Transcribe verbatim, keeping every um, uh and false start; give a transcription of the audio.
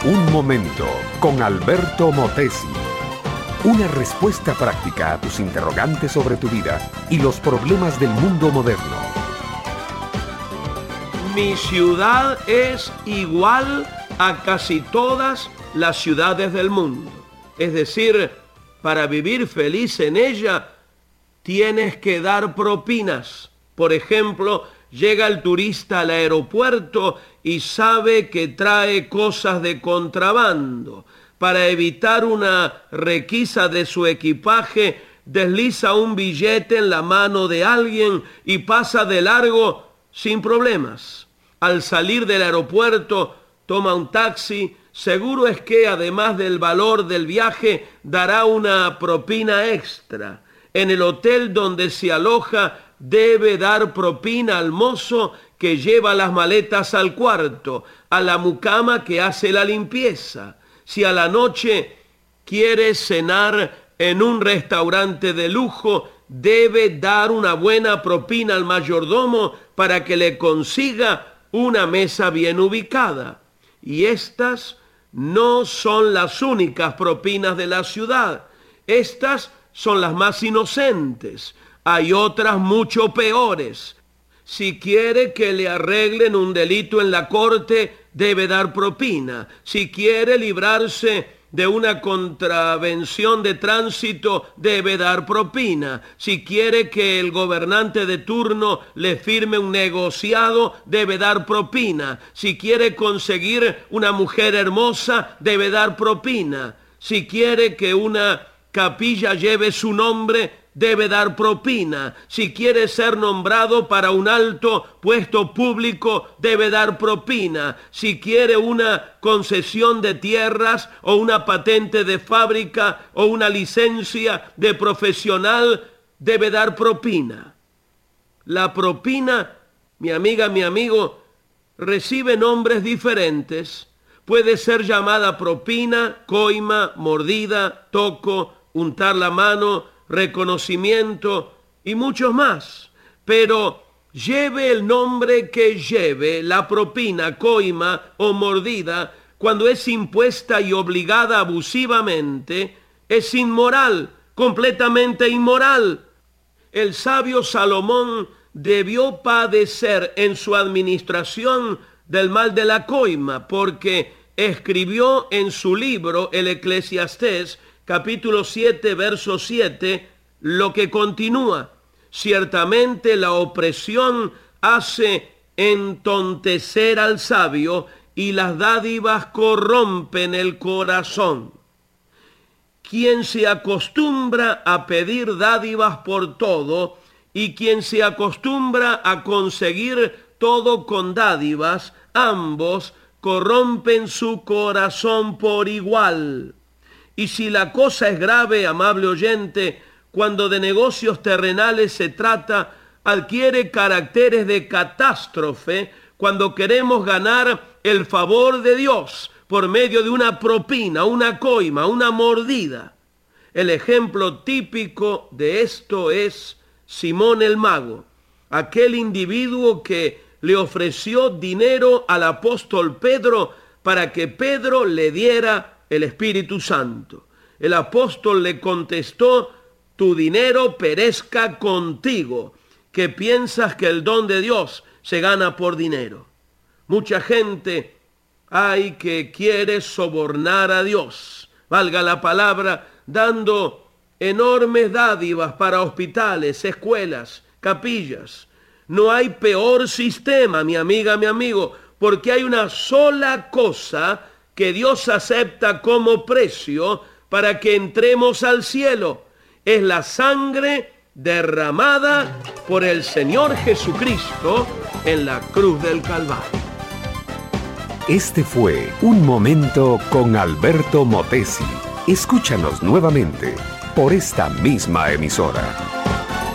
Un momento con Alberto Motesi. Una respuesta práctica a tus interrogantes sobre tu vida y los problemas del mundo moderno. Mi ciudad es igual a casi todas las ciudades del mundo. Es decir, para vivir feliz en ella, tienes que dar propinas. Por ejemplo, llega el turista al aeropuerto y sabe que trae cosas de contrabando. Para evitar una requisa de su equipaje, desliza un billete en la mano de alguien y pasa de largo sin problemas. Al salir del aeropuerto, toma un taxi. Seguro es que, además del valor del viaje, dará una propina extra. En el hotel donde se aloja, debe dar propina al mozo que lleva las maletas al cuarto, a la mucama que hace la limpieza. Si a la noche quiere cenar en un restaurante de lujo, debe dar una buena propina al mayordomo para que le consiga una mesa bien ubicada. Y estas no son las únicas propinas de la ciudad. Estas son las más inocentes. Hay otras mucho peores. Si quiere que le arreglen un delito en la corte, debe dar propina. Si quiere librarse de una contravención de tránsito, debe dar propina. Si quiere que el gobernante de turno le firme un negociado, debe dar propina. Si quiere conseguir una mujer hermosa, debe dar propina. Si quiere que una capilla lleve su nombre, debe dar propina. Si quiere ser nombrado para un alto puesto público, debe dar propina. Si quiere una concesión de tierras o una patente de fábrica o una licencia de profesional, debe dar propina. La propina, mi amiga, mi amigo, recibe nombres diferentes. Puede ser llamada propina, coima, mordida, toco, untar la mano, reconocimiento y muchos más. Pero lleve el nombre que lleve, la propina, coima o mordida, cuando es impuesta y obligada abusivamente, es inmoral, completamente inmoral. El sabio Salomón debió padecer en su administración del mal de la coima, porque escribió en su libro, el Eclesiastés, capítulo siete, verso siete, lo que continúa: ciertamente la opresión hace entontecer al sabio y las dádivas corrompen el corazón. Quien se acostumbra a pedir dádivas por todo y quien se acostumbra a conseguir todo con dádivas, ambos corrompen su corazón por igual. Y si la cosa es grave, amable oyente, cuando de negocios terrenales se trata, adquiere caracteres de catástrofe cuando queremos ganar el favor de Dios por medio de una propina, una coima, una mordida. El ejemplo típico de esto es Simón el Mago, aquel individuo que le ofreció dinero al apóstol Pedro para que Pedro le diera el Espíritu Santo. El apóstol le contestó: tu dinero perezca contigo, que piensas que el don de Dios se gana por dinero. Mucha gente hay que quiere sobornar a Dios, valga la palabra, dando enormes dádivas para hospitales, escuelas, capillas. No hay peor sistema, mi amiga, mi amigo, porque hay una sola cosa que Dios acepta como precio para que entremos al cielo. Es la sangre derramada por el Señor Jesucristo en la cruz del Calvario. Este fue Un Momento con Alberto Motesi. Escúchanos nuevamente por esta misma emisora.